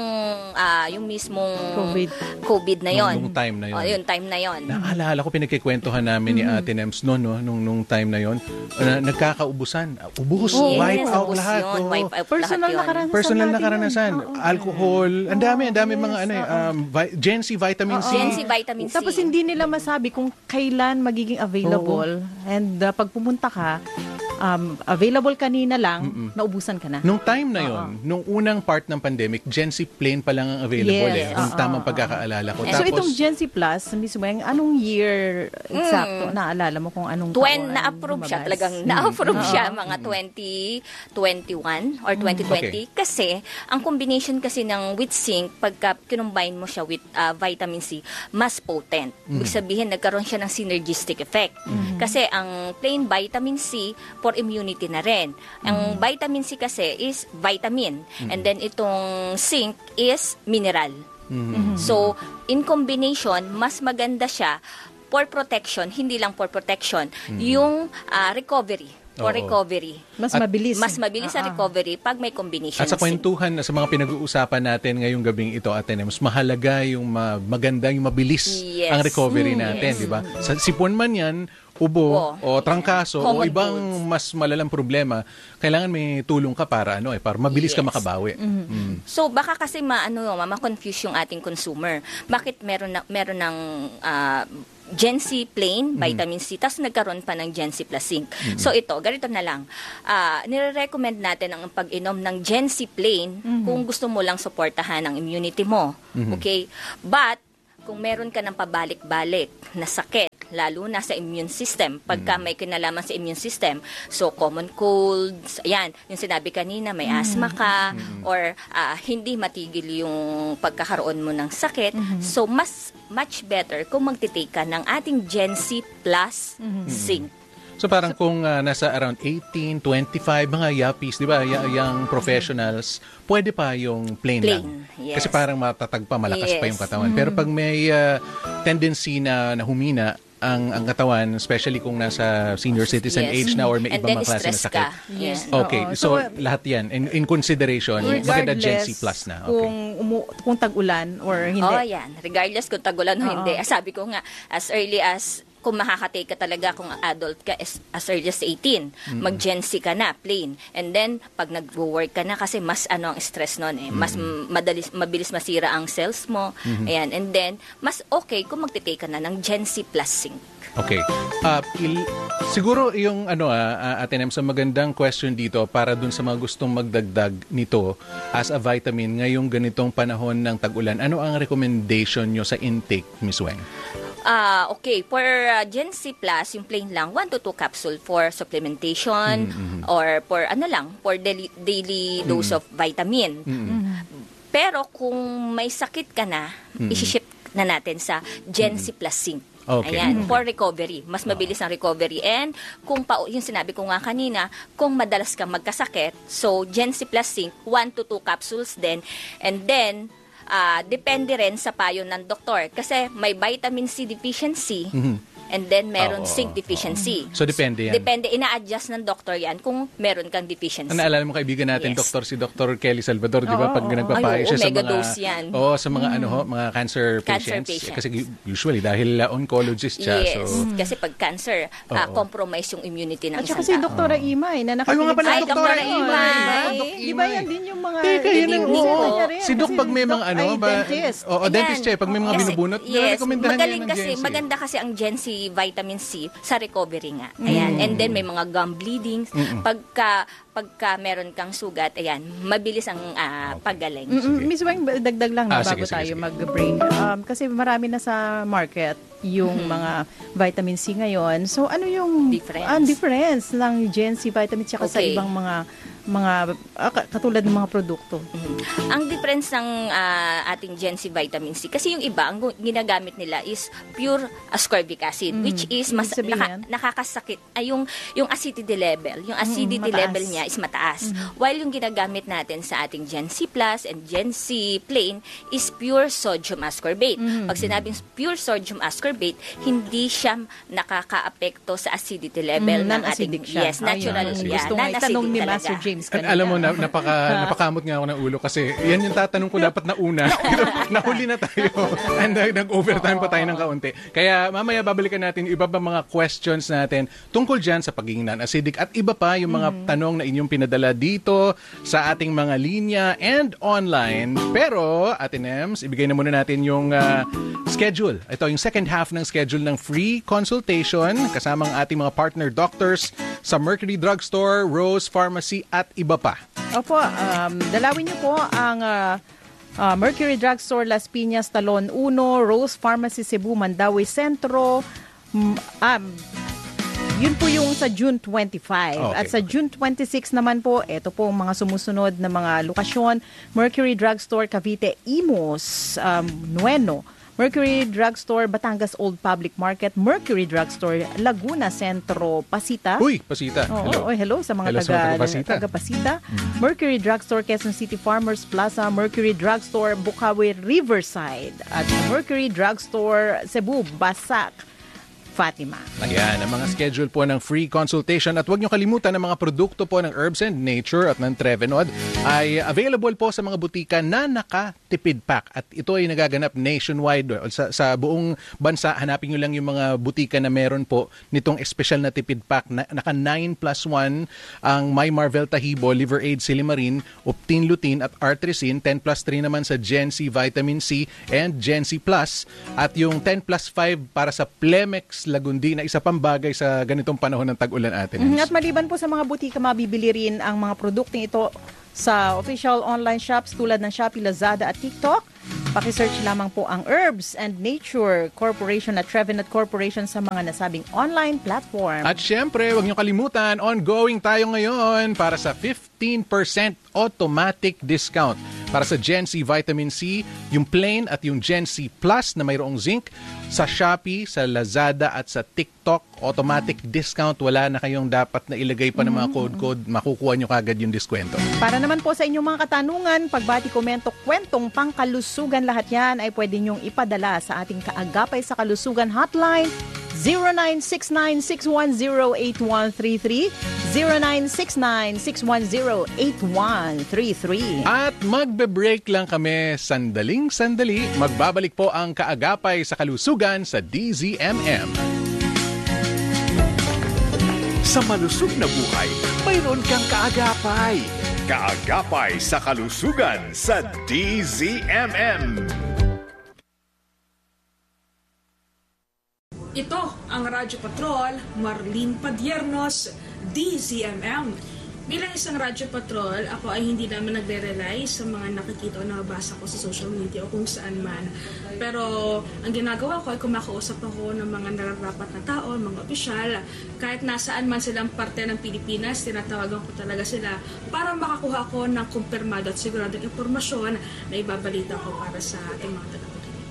COVID na yon. Nung time na yon. Yung time na yon. Naalala ko, pinagkikwentuhan namin ni Ate Nems nung time na yon. Nagkakaubusan. Wipe out lahat. Personal na karanasan. Alcohol. Ang dami mga Gen C vitamin C. Gen C vitamin C. Tapos hindi nila masabi kung kailan magiging available. And pag pumunta ka, available kanina lang, naubusan ka na. Nung time na yon, nung unang part ng pandemic, Gen-Z plain pa lang ang available Yung tamang pagkakaalala ko. So itong Gen-Z Plus, mismo, anong year exacto? Naalala mo kung anong taon? Na-approve siya. Talagang na-approve siya mga 2021 or 2020. Kasi, ang combination kasi ng with zinc, pagka kinumbine mo siya with vitamin C, mas potent. Ibig sabihin, nagkaroon siya ng synergistic effect. Kasi ang plain vitamin C, for immunity na rin. Ang vitamin C kasi is vitamin. And then itong zinc is mineral. So, in combination, mas maganda siya for protection, hindi lang for protection, yung recovery. For recovery. Mas mabilis. Mas mabilis sa recovery pag may combination. At sa kwentuhan, sa mga pinag-uusapan natin ngayong gabing ito, Ate Nems, mahalaga yung maganda, yung mabilis ang recovery natin, di ba? Sa sipon man yan, ubo o trangkaso o ibang mas malalang problema, kailangan may tulong ka para para mabilis ka makabawi. So baka kasi ma-confuse yung ating consumer. Bakit meron ng Gen-C plain, vitamin C, tapos nagkaroon pa ng Gen-C plus zinc. So ito, ganito na lang. Nire-recommend natin ang pag-inom ng Gen-C plain kung gusto mo lang suportahan ang immunity mo. Okay? But, kung meron ka ng pabalik-balik na sakit, lalo na sa immune system, pagka may kinalaman sa immune system, so common colds, ayan, yung sinabi kanina, may asthma ka, or hindi matigil yung pagkakaroon mo ng sakit, so much better kung magtitake ka ng ating Gen-C plus zinc. So parang kung nasa around 18, 25, mga yappies, di ba, young professionals, pwede pa yung plain lang. Yes. Kasi parang matatag pa, malakas pa yung katawan. Pero pag may tendency na humina ang katawan, especially kung nasa senior citizen age na or may ibang mga klase na sakit. Okay, so lahat yan, in consideration, maganda Gen-C plus na. Okay. Kung tag-ulan or hindi. Yan. Regardless kung tag-ulan o hindi. Sabi ko nga, as early as kung makakatake ka talaga kung adult ka as early as 18, mag-Gen-C ka na, plain. And then, pag nag-work ka na, kasi mas ang stress nun mas mabilis masira ang cells mo. Ayan. And then, mas okay kung magtitake ka na ng Gen-C plus zinc. Okay. Siguro yung Ate Nem, sa magandang question dito para dun sa mga gustong magdagdag nito as a vitamin ngayong ganitong panahon ng tag-ulan, ano ang recommendation nyo sa intake, Miss Weng? Okay, for Gen-C plus, yung plain lang, 1 to 2 capsule for supplementation or for for daily dose of vitamin. Pero kung may sakit ka na, isi-ship na natin sa Gen-C plus zinc. Okay. Ayan, for recovery. Mas mabilis ang recovery. And kung yung sinabi ko nga kanina, kung madalas kang magkasakit, so Gen-C plus zinc, 1 to 2 capsules din. And then, depende rin sa payo ng doktor. Kasi may vitamin C deficiency. And then, meron zinc deficiency. So, depende yan. Depende. Ina-adjust ng doktor yan kung meron kang deficiency. Naalala mo kaibigan natin, si Dr. Kelly Salvador, di ba? Pag nagpapayo siya sa mga... yan. Sa mga mga cancer patients. Kasi usually, dahil oncologist siya. Yes. Kasi pag cancer, compromise yung immunity ng isang tao. At saka si Dr. Imay na nakikinig sa... Dr. Imay. Di ba yan din yung mga... Si Doc pag may mga dentist. Dentist siya. Pag may mga binubunot, rekomendahan niya ng Gen-C. Maganda kasi ang Gen-C vitamin C sa recovery nga. Ayan. And then may mga gum bleedings. Pagka meron kang sugat, ayan, mabilis ang paggaling. Miss Weng, dagdag lang bago tayo mag-break. Kasi marami na sa market yung mga vitamin C ngayon. So ano yung difference ng Gen-C vitamin tsaka sa ibang mga katulad ng mga produkto? Ang difference ng ating Gen-C vitamin C, kasi yung iba, ang ginagamit nila is pure ascorbic acid, which is mas nakakasakit. Yung acidity level. Yung acidity level niya is mataas. While yung ginagamit natin sa ating Gen-C plus and Gen-C plain is pure sodium ascorbate. Pag sinabing pure sodium ascorbate, hindi siya nakaka-apekto sa acidity level ng ating... Yes, natural yan. Gusto nga itanong ni Master James kanina. Alam mo, napakamot nga ako ng ulo kasi yan yung tatanong ko dapat na una. Nahuli na tayo. And nag-overtime pa tayo ng kaunti. Kaya mamaya babalikan natin iba pa mga questions natin tungkol dyan sa pagiging non-acidic at iba pa yung mga tanong na inyong pinadala dito sa ating mga linya and online. Pero, Ate Nems, ibigay na muna natin yung schedule. Ito yung second half ng schedule ng free consultation kasama ang ating mga partner doctors sa Mercury Drugstore, Rose Pharmacy at iba pa. Opo, dalawin niyo po ang Mercury Drugstore Las Piñas, Talon 1, Rose Pharmacy Cebu, Mandaue Centro. Yun po yung sa June 25. Okay. At sa June 26 naman po, ito po ang mga sumusunod na mga lokasyon. Mercury Drugstore Cavite, Imus, Nueno. Mercury Drugstore Batangas Old Public Market, Mercury Drugstore Laguna Centro, Pasita. Uy, Pasita. Hello. Hello sa mga taga Pasita. Mercury Drugstore Quezon City Farmers Plaza, Mercury Drugstore Bukawi Riverside, at Mercury Drugstore Cebu Basak, Fatima. Ayan, ang mga schedule po ng free consultation at huwag niyo kalimutan ng mga produkto po ng Herbs and Nature at ng Trevenod ay available po sa mga butika na naka-tipid pack at ito ay nagaganap nationwide sa buong bansa. Hanapin niyo lang yung mga butika na meron po nitong espesyal na tipid pack na naka 9+1 ang My Marvel Tahibo, Liver Aid Silimarin, Optin Lutein at Artresin, 10+3 naman sa Gen C Vitamin C and Gen C Plus at yung 10+5 para sa Plemex Lagundi na isa pang bagay sa ganitong panahon ng tag-ulan atin. At maliban po sa mga butika, mabibili rin ang mga produktong ito sa official online shops tulad ng Shopee, Lazada at TikTok. Pakisearch lamang po ang Herbs and Nature Corporation at Trevenant Corporation sa mga nasabing online platform. At syempre, huwag niyo kalimutan, ongoing tayo ngayon para sa 15% automatic discount para sa Gen C Vitamin C, yung plain at yung Gen C Plus na mayroong zinc sa Shopee, sa Lazada at sa TikTok. Automatic discount. Wala na kayong dapat na ilagay pa ng mga code. Makukuha nyo kagad yung diskwento. Para naman po sa inyong mga katanungan, pagbati, komento, kwentong pangkalusugan, lahat yan ay pwede nyong ipadala sa ating Kaagapay sa Kalusugan hotline 0969-610-8133, 0969-610-8133. At magbe-break lang kami sandali. Magbabalik po ang Kaagapay sa Kalusugan sa DZMM. Sa malusog na buhay, mayroon kang kaagapay. Kaagapay sa kalusugan sa DZMM. Ito ang Radyo Patrol, Marlene Padiernos, DZMM. Bilang isang Radyo Patrol, ako ay hindi naman nagre-rely sa mga nakikita o nabasa ko sa social media o kung saan man. Pero ang ginagawa ko ay kumakausap ako ng mga nararapat na tao, mga opisyal. Kahit nasaan man silang parte ng Pilipinas, tinatawagan ko talaga sila para makakuha ko ng kumpirmado at siguradong impormasyon na ibabalita ko para sa ating mga tagapakinig.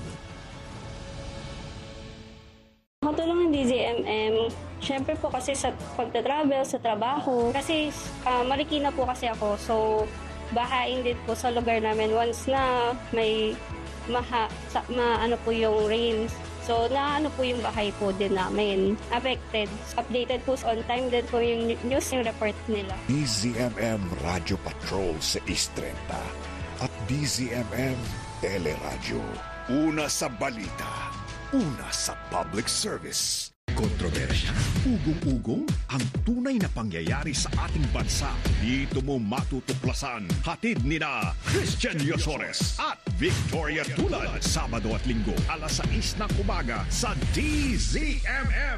Makatulong ng DZMM, syempre po kasi sa pagta-travel, sa trabaho, kasi Marikina po kasi ako, so bahain din po sa lugar namin once na may ano po yung rains. So ano po yung bahay po din namin affected. Updated po on time din po yung news yung report nila. DZMM Radio Patrol sa East 30 at DZMM Teleradyo. Una sa balita. Una sa public service. Kontrobersya, ugong-ugong, ang tunay na pangyayari sa ating bansa. Dito mo matutuklasan. Hatid nina Christian Yosores at Victoria Tulad. Sabado at Linggo, alas 6 ng umaga sa DZMM.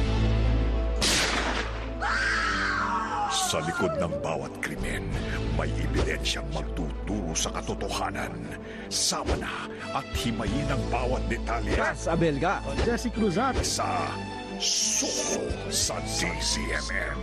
Sa likod ng bawat krimen, may ebidensyang magtuturo sa katotohanan. Sama na at himayin ang bawat detalye. Ras Abelga, Jesse Cruzat. Sa Suko sa DZMM.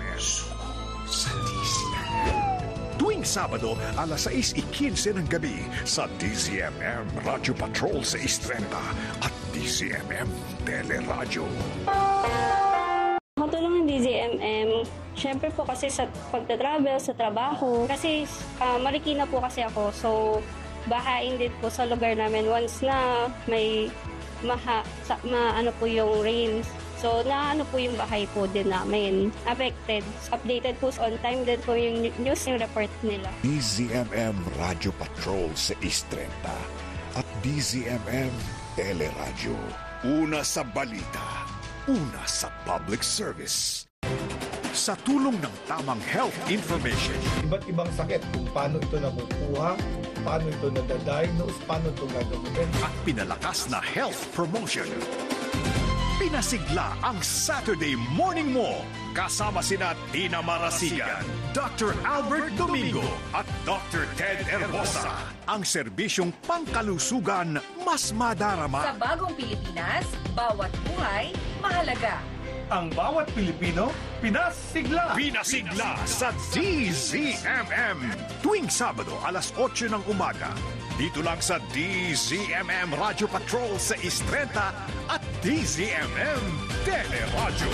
Tuwing Sabado, alas 6:15 ng gabi sa DZMM Radio Patrol sa East 30 at DZMM Teleradyo. Makatulong ng DZMM, syempre po kasi sa pagta-travel, sa trabaho, kasi Marikina po kasi ako, so bahain din po sa lugar namin once na may ano po yung rains. So ano po yung bahay po din namin affected. Updated po on time din po yung news yung report nila. DZMM Radio Patrol sa East 30 at DZMM Teleradyo. Una sa balita. Una sa public service. Sa tulong ng tamang health information. Iba't ibang sakit kung paano ito nakukuha, paano ito nadadiagnose, paano ito gagawin. At pinalakas na health promotion. Pinasigla ang Saturday morning mo. Kasama sina Tina Marasigan, Dr. Albert Domingo at Dr. Ted Herbosa. Ang serbisyong pangkalusugan mas madarama. Sa bagong Pilipinas, bawat buhay mahalaga. Ang bawat Pilipino, pinasigla. Pinasigla sa DZMM. Tuwing Sabado, alas 8 ng umaga. Dito lang sa DZMM Radio Patrol sa 6:30 at DZMM Teleradyo.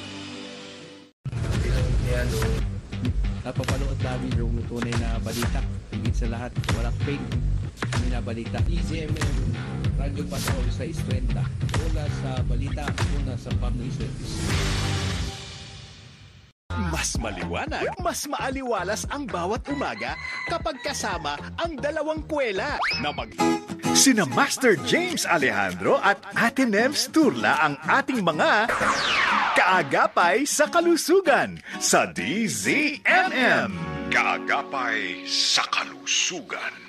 Napapanood namin yung tunay na balita. Higit sa lahat, walang fake na balita. DZMM Radio Patrol sa 6:30. Una sa balita, una sa public service. Mas maliwanag, mas maaliwalas ang bawat umaga kapag kasama ang dalawang kwela na Sina Master James Alejandro at Ate Nems Turla ang ating mga kaagapay sa kalusugan sa DZMM. Kaagapay sa kalusugan.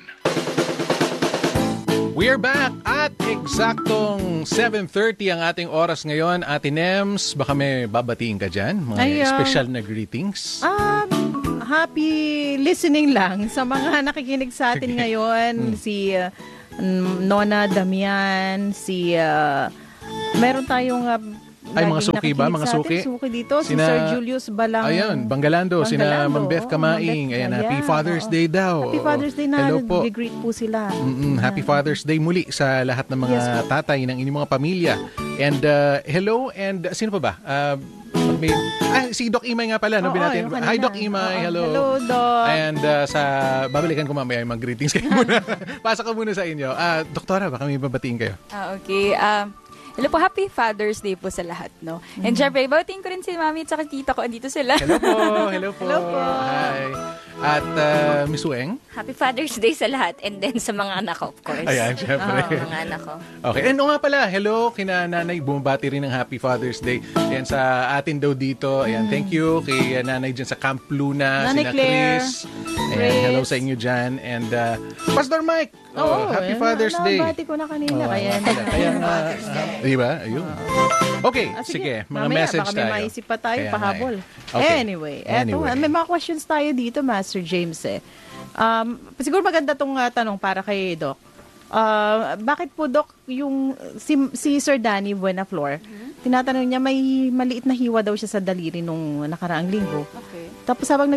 We're back at eksaktong 7:30 ang ating oras ngayon. Ate Nems, baka may babatiin ka dyan? Mga special na greetings? Happy listening lang sa mga nakikinig sa atin ngayon. Si Nona Damian, meron tayong mga suki ba? Mga suki? Suki dito. Si Sir Julius Balang. Ayun, Bangalando. Sina Ma'am Beth Kamaing. Ayan, Happy Father's Day daw. Happy Father's Day na. Hello po. Nag-greet po sila. Happy Father's Day muli sa lahat ng mga tatay ng inyong mga pamilya. And hello, and sino pa ba? Si Doc Imay nga pala. Natin. Hi, Doc Imay. Hello. Hello, Doc. And babalikan ko mamaya yung mag-greetings kayo muna. Pasok ko muna sa inyo. Doktora, baka may babatiin kayo. Okay. Hello po, Happy Father's Day po sa lahat, no? And syempre, babatiin ko rin si Mami at saka tita ko. Andito sila. Hello po. Hello po. Hello po. Hi. At Miss Weng? Happy Father's Day sa lahat. And then sa mga anak ko, of course. Ayan, syempre. Mga anak ko. Okay. And nga pala, hello kina Nanay. Bumabati rin ng Happy Father's Day. Ayan, sa atin daw dito. Ayan, thank you kay Nanay dyan sa Camp Luna. Nanay sina Claire. Chris. Ayan, hello sa inyo dyan. And Pastor Mike. Happy Father's Day. Nabati ko na kanina. Kaya diba? Ayun. Okay, sige. Mga mamaya, message baka tayo. may maisip pa tayo, pahabol. Okay. Anyway, eto, may mga questions tayo dito, Master James. Siguro maganda tong tanong para kay Doc. Bakit po, Doc, yung si Sir Danny Buenaflor, tinatanong niya may maliit na hiwa daw siya sa daliri nung nakaraang linggo. Okay. Tapos habang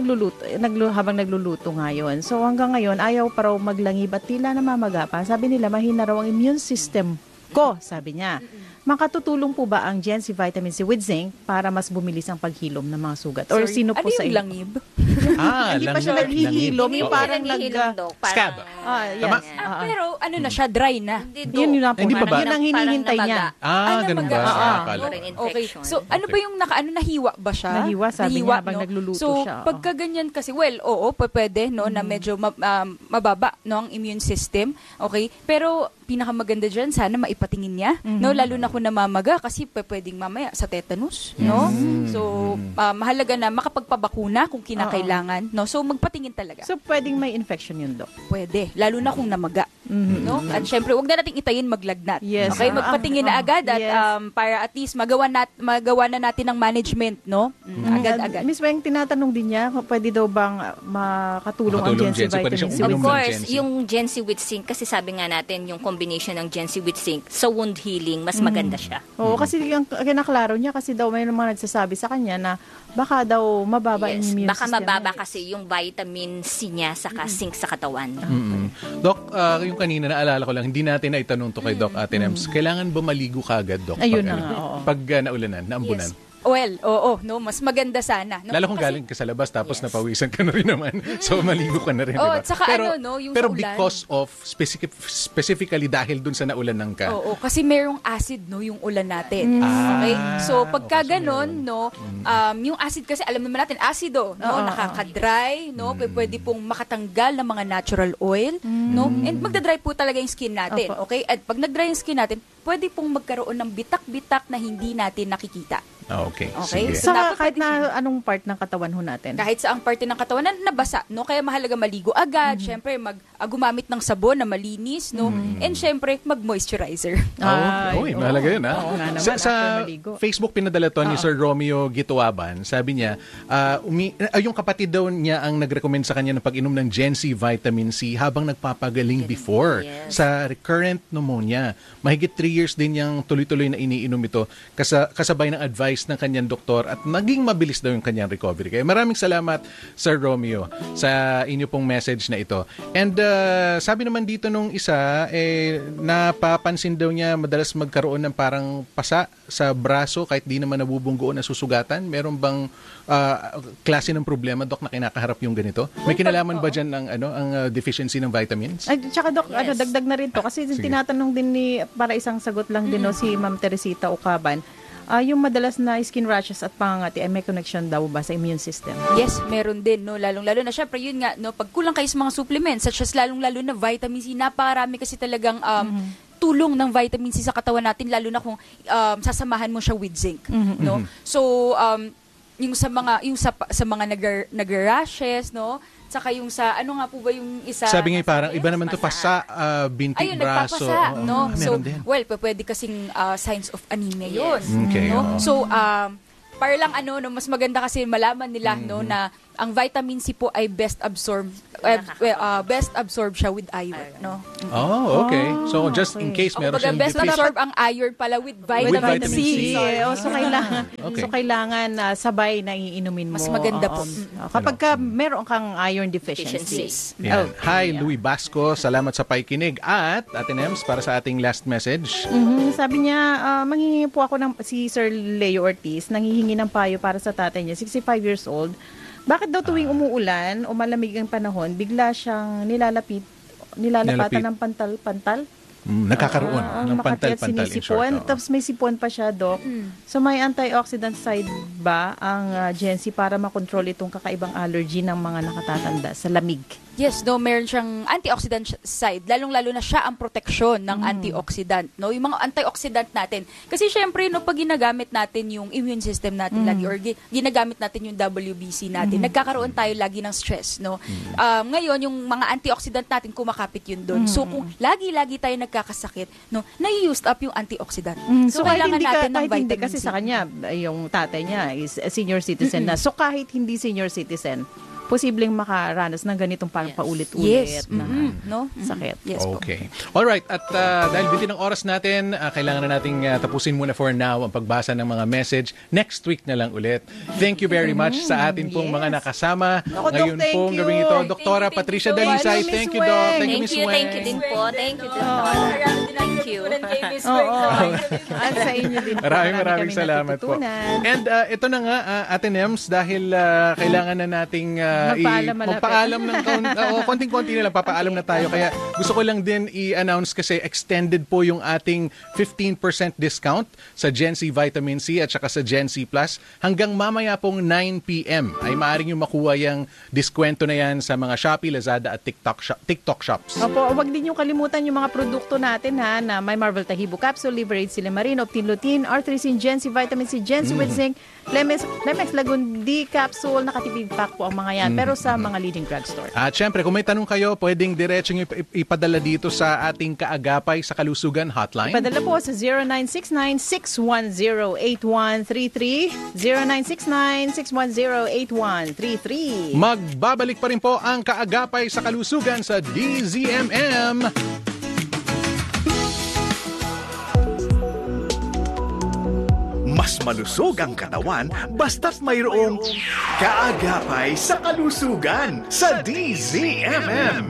nagluluto ngayon. So hanggang ngayon, ayaw pa raw maglangib at tila namamaga pa. Sabi nila, mahina raw ang immune system ko, sabi niya. Makatutulong po ba ang Gen-C Vitamin C with Zinc para mas bumilis ang paghilom ng mga sugat? Or sino po sa yung langib? Hindi pa siya naghihilom. Yung parang scab. Yes. Pero ano na siya, dry na. Yun yung Hindi pa ba? Yun ang hinihintay niya. Ganun ba? Okay. So, ano ba yung nahiwa ba siya? Nahiwa, sabi niya habang nagluluto siya. So, pagka ganyan kasi, pwede, no, na medyo mababa, no, ang immune system. Okay? Pero, pinakamaganda dyan, sana maipatingin niya. No, lalo na kung namamaga kasi pwedeng mamaya sa tetanus, no? So, mahalaga na makapagpabakuna kung kinakailangan, no? So, magpatingin talaga. So, pwedeng may infection yun, Doc? Pwede, lalo na kung namaga. No? At syempre, wag na nating itayin maglagnat. Yes. Okay, magpatingin na agad at para at least magawa na natin ng management, no? Agad-agad. Miss Weng, tinatanong din niya, pwede daw bang makatulong ang Gen-C Vitamin C? Of course, yung Gen-C with Zinc, kasi sabi nga natin, yung combination ng Gen-C with Zinc sa wound healing, mas maganda siya. Oo, kasi yung kinaklaro niya, kasi daw may mga nagsasabi sa kanya na baka daw mababa yung immune baka system. Mababa kasi yung vitamin C niya saka zinc sa katawan. Doc, yung kanina naalala ko lang, hindi natin na itanong to kay Doc Ate Nems. Kailangan ba maligo kagad, Doc? Ayun na nga, oo. Pag naulanan, naambunan? Yes. Well, no, mas maganda sana. No? Lalo kung galing ka sa labas tapos napawisan ka na rin naman. So, maligo ka na rin, diba? Tsaka yung pero sa ulan. because of, specifically dahil dun sa naulanan ka. Oo, kasi merong acid, no, yung ulan natin. Okay? So, pagka ganon, no, yung acid kasi, alam naman natin, acido, no, nakaka-dry, no, pwede pong makatanggal ng mga natural oil, no, and magdadry po talaga yung skin natin, okay? At pag nag-dry yung skin natin, pwede pong magkaroon ng bitak-bitak na hindi natin nakikita. Okay. Okay. Sige. So, dapat kahit na anong part ng katawan ho natin. Kahit sa ang parte ng katawan na nabasa, no? Kaya mahalaga maligo agad, syempre gumamit ng sabon na malinis, no? And syempre mag-moisturizer. Mahalaga yun, ha? Oo nga naman, Sa after maligo. Facebook pinadala to ni Sir Romeo Gituaban. Sabi niya, yung kapatid daw niya ang nag-recommend sa kanya ng pag-inom ng Gen-C vitamin C habang nagpapagaling before sa recurrent pneumonia. Mahigit 3 years din niyang tuloy-tuloy na iniinom ito kasabay ng advice ng kanyang doktor at naging mabilis daw yung kanyang recovery. Kaya maraming salamat, Sir Romeo, sa inyo pong message na ito. And sabi naman dito nung isa, napapansin daw niya madalas magkaroon ng parang pasa sa braso kahit di naman nabubunggo o nasusugatan. Meron bang klase ng problema, Dok, na kinakaharap yung ganito? May kinalaman ba dyan ang deficiency ng vitamins? Ay, tsaka Dok, dagdag na rin to. Kasi tinatanong din para isang sagot lang din si Ma'am Teresita Ucaban, yung madalas na skin rashes at pangangati ay may connection daw ba sa immune system? Yes, meron din, no? Lalong-lalo na syempre yun nga, no, pag kulang kayo sa mga supplements such as lalong-lalo na vitamin C, napakarami kasi talagang tulong ng vitamin C sa katawan natin, lalo na kung sasamahan mo siya with zinc, no? So yung sa mga nag-rashes, no? Saka yung sa, ano nga po ba yung isa? Sabi nga parang iba naman to pasa, binti, braso. Nagpapasa, no? So, din. pwede kasing signs of anemia yun. Okay, no? So, para lang mas maganda kasi malaman nila no na ang vitamin C po ay best absorbed siya with iron, no? Oh, okay. So just in case meron siyang best absorb ang iron pala with vitamin C. So kailangan sabay na iinumin mo. Mas maganda po. Kapag meron kang iron deficiency. Hi, Louie Basco. Salamat sa pakikinig. At Ate Nems, para sa ating last message. Sabi niya, manghihingi po ako si Sir Leo Ortiz, nanghihingi ng payo para sa tatay niya, 65 years old. Bakit daw tuwing umuulan o malamig ang panahon, bigla siyang nilalapatan ng pantal-pantal? Nakakaroon ng pantal-pantal in short. Tapos may sipon pa siya, Doc. So may antioxidant side ba ang Gen-C para makontrol itong kakaibang allergy ng mga nakatatanda sa lamig? Yes, no, meron siyang antioxidant side. Lalong-lalo na siya ang proteksyon ng antioxidant, no? Yung mga antioxidant natin. Kasi syempre, no, pag ginagamit natin yung immune system natin lagi or ginagamit natin yung WBC natin, nagkakaroon tayo lagi ng stress, no? Ngayon, yung mga antioxidant natin, kumakapit yun doon. So, kung lagi-lagi tayo nagkakasakit, no, na-used up yung antioxidant. So kailangan natin ng vitamin C. Kasi sa kanya, yung tatay niya is a senior citizen na. So kahit hindi senior citizen, posibleng makaranas ng ganitong parang paulit-ulit na sakit. Yes, okay. Alright, at dahil bitin ng oras natin, kailangan na nating tapusin muna for now ang pagbasa ng mga message. Next week na lang ulit. Thank you very much sa atin pong mga nakasama. Ngayon pong gawin ito, Doktora Patricia Dalisay. Thank you, Doc. Thank you, Miss Weng. Thank you din po. Thank you, Doctor. Thank you. At sa inyo din po. Maraming salamat po. And ito na nga, Ate Nems, dahil kailangan na nating magpaalam ng konting-konti na lang, papaalam na tayo. Kaya gusto ko lang din i-announce kasi extended po yung ating 15% discount sa Gen-C Vitamin C at saka sa Gen-C Plus. Hanggang mamaya pong 9 p.m. ay maaaring yung makuha yung diskwento na yan sa mga Shopee, Lazada at TikTok shops. Opo, wag din yung kalimutan yung mga produkto natin na may Marvel Tahibo Capsule, Liberate Silimarin, Optin Lutein, Arthrisin, Gen-C Vitamin C, Gen-C with Zinc, Lemex Lagundi Capsule, nakatipid pack po ang mga yan. Pero sa mga leading drugstore. At syempre, kung may tanong kayo, pwedeng diretsong ipadala dito sa ating kaagapay sa Kalusugan Hotline. Ipadala po sa 0969-610-8133. 0969-610-8133. Magbabalik pa rin po ang kaagapay sa Kalusugan sa DZMM. Mas malusog ang katawan basta't mayroong kaagapay sa kalusugan sa DZMM.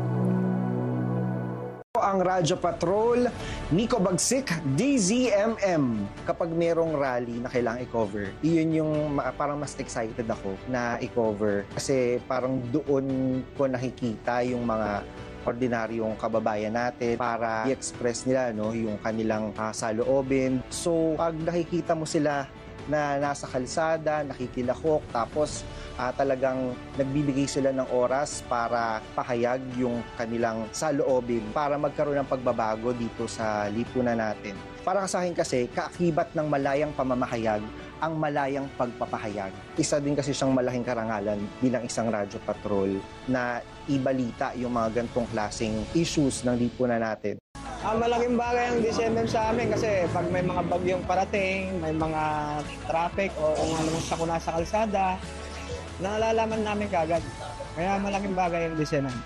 Ang Radyo Patrol, Nico Bagsik, DZMM. Kapag merong rally na kailangang i-cover, iyon yung parang mas excited ako na i-cover. Kasi parang doon ko nakikita yung mga ordinaryong kababayan natin para i-express nila yung kanilang saloobin. So, pag nakikita mo sila na nasa kalsada, nakikilahok, tapos talagang nagbibigay sila ng oras para pahayag yung kanilang saloobin para magkaroon ng pagbabago dito sa lipunan natin. Para sa akin kasi, kaakibat ng malayang pamamahayag ang malayang pagpapahayag. Isa din kasi siyang malaking karangalan bilang isang radyo patrol na ibalita yung mga gantong klaseng issues ng lipunan natin. Malaking bagay ang DZMM sa amin kasi pag may mga bagyong parating, may mga traffic o kung ano sakuna sa kalsada, nalalaman namin kagad. Kaya malaking bagay ang DZMM.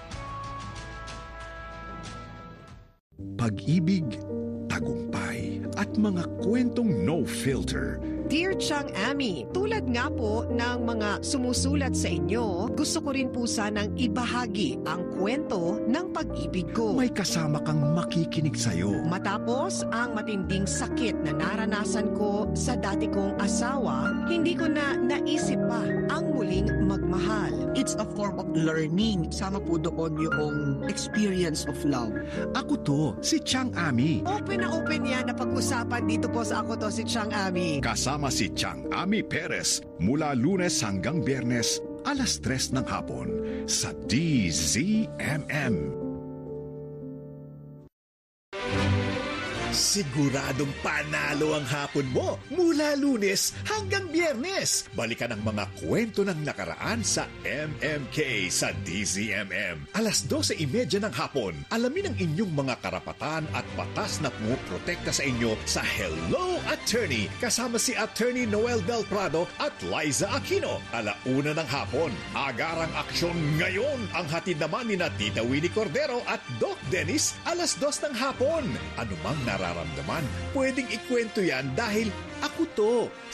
Pag-ibig, tagumpay, at mga kwentong no filter. Dear Chang Ami, tulad nga po ng mga sumusulat sa inyo, gusto ko rin po sanang ibahagi ang kwento ng pag-ibig ko. May kasama kang makikinig sa'yo. Matapos ang matinding sakit na naranasan ko sa dati kong asawa, hindi ko na naisip pa ang muling magmahal. It's a form of learning. Sama po doon yung experience of love. Ako to, si Chang Ami. Open na open yan na pag-usapan dito po sa Ako To si Chang Ami. Kasama si Chang Ami Perez mula Lunes hanggang Biyernes, alas 3 ng hapon sa DZMM. Siguradong panalo ang hapon mo mula Lunes hanggang Biyernes. Balikan ang mga kwento ng nakaraan sa MMK sa DZMM. Alas 12:30 ng hapon, alamin ang inyong mga karapatan at batas na pumoprotekta sa inyo sa Hello Attorney kasama si Attorney Noel Del Prado at Liza Aquino. 1:00 ng hapon, agarang aksyon ngayon. Ang hatid naman ni Tita Winnie Cordero at Doc Dennis, alas 2 ng hapon. Ano mang nararamdaman, pwedeng ikwento yan dahil ako to.